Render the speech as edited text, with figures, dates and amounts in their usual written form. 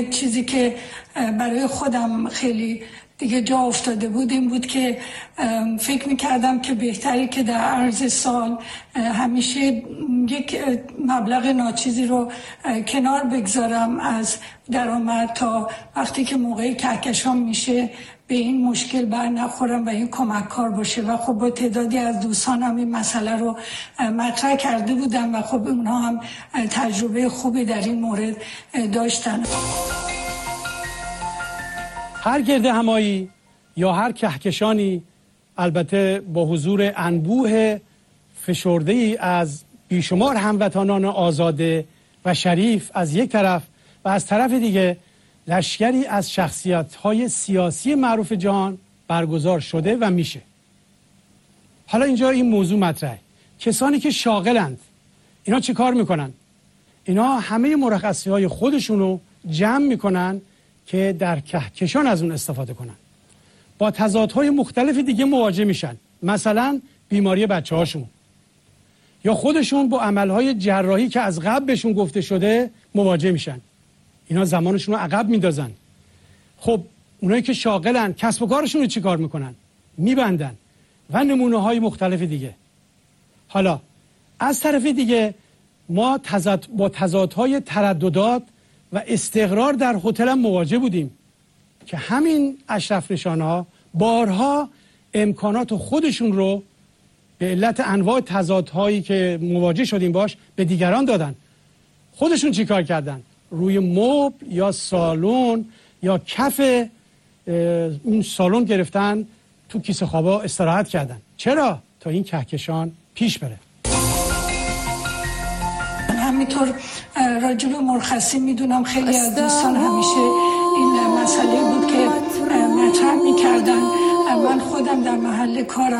چیزی که برای خودم خیلی دیگه جا افتاده بود این بود که فکر میکردم که بهتری که در عرض سال همیشه یک مبلغ ناچیزی رو کنار بگذارم از درآمد تا وقتی که موقعی کهکشان میشه به این مشکل بر نخورم و این کمک کار باشه. و خب با تعدادی از دوستانم این مسئله رو مطرح کرده بودم و خب اونها هم تجربه خوبی در این مورد داشتن. هر گرده همایی یا هر کهکشانی البته با حضور انبوه فشرده‌ای از بیشمار هموطنان آزاده و شریف از یک طرف و از طرف دیگه لشکری از شخصیت‌های سیاسی معروف جهان برگزار شده و میشه. حالا اینجا این موضوع مطرحه. کسانی که شاغلند اینا چه کار میکنن؟ اینا همه مرخصی‌های خودشونو جمع میکنن که در کهکشان از اون استفاده کنن. با تضادهای مختلف دیگه مواجه میشن، مثلا بیماری بچه هاشون یا خودشون با عملهای جراحی که از قبل بهشون گفته شده مواجه میشن. اینا زمانشون رو عقب میندازن. خب اونایی که شاغلن کسب و کارشون رو چی کار میکنن؟ میبندن و نمونه های مختلف دیگه. حالا از طرف دیگه ما با تضادهای ترددات و استقرار در هتل هم مواجه بودیم که همین اشرف نشان‌ها بارها امکانات خودشون رو به علت انواع تضادهایی که مواجه شدیم باش به دیگران دادن. خودشون چی کار کردن؟ روی مبل یا سالن یا کف اون سالن گرفتن، تو کیسه خوابا استراحت کردن. چرا؟ تا این کهکشان پیش بره. همینطور راجب مرخصی میدونم خیلی از دوستان همیشه این مسئله بود که مطرح میکردن. من خودم در محل کارم